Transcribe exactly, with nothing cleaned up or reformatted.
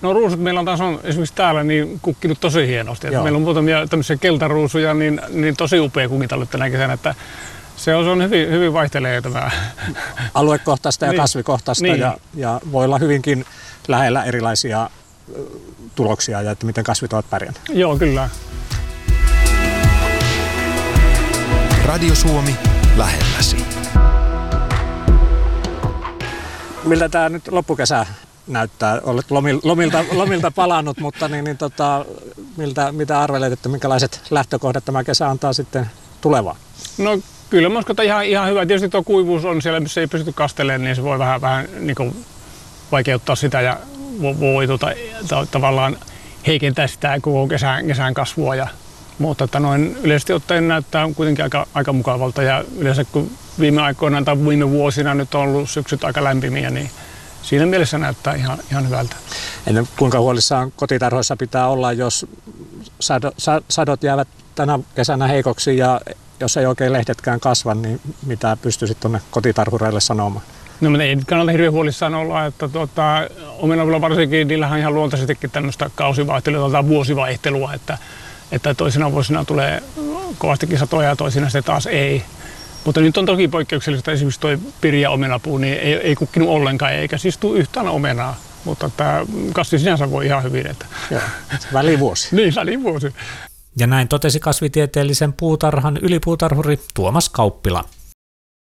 No ruusut meillä on taas on esimerkiksi täällä niin kukkinut tosi hienosti. Meillä on muutamia tämmöisiä keltaruusuja, niin, niin tosi upea kukita ollut tänä kesänä, että se on, se on hyvin, hyvin vaihtelee tämä. Aluekohtaista ja niin. kasvikohtaista niin. ja, ja voi olla hyvinkin lähellä erilaisia tuloksia ja että miten kasvit ovat pärjänneet. Joo, kyllä. Radio Suomi lähelläsi. Miltä tämä nyt loppukesä näyttää? Olet lomilta, lomilta palannut, mutta niin, niin tota, miltä, mitä arvelet, että minkälaiset lähtökohdat tämä kesä antaa sitten tulevaan? No kyllä mä uskon, että ihan, ihan hyvä. Tietysti tuo kuivuus on siellä, missä ei pysty kastelemaan, niin se voi vähän, vähän niin kuin vaikeuttaa sitä ja voi tuota, tavallaan heikentää sitä koko kesän, kesän kasvua. Ja, mutta että noin yleisesti ottaen näyttää kuitenkin aika, aika mukavalta ja yleensä kun viime aikoina tai viime vuosina nyt on ollut syksyt aika lämpimiä, niin siinä mielessä näyttää ihan, ihan hyvältä. Ennen kuinka huolissaan kotitarhoissa pitää olla, jos sado, sadot jäävät tänä kesänä heikoksi ja jos ei oikein lehdetkään kasva, niin mitä pystyisit tuonne kotitarhureille sanomaan? No mutta ei nyt kannata hirveän huolissaan olla, että tuota, omenavulla varsinkin niillähän on ihan luontaisestikin tämmöistä kausivaihtelua tai vuosivaihtelua, että, että toisina vuosina tulee kovastikin satoja ja toisina sitten taas ei. Mutta nyt on toki poikkeuksellista, esimerkiksi tuo pirja omenapuu niin ei, ei kukkinut ollenkaan eikä siis tule yhtään omenaa, mutta tämä kasvi sinänsä voi ihan hyvin. Että. Joo, välivuosi. niin, välivuosi. Ja näin totesi kasvitieteellisen puutarhan ylipuutarhuri Tuomas Kauppila.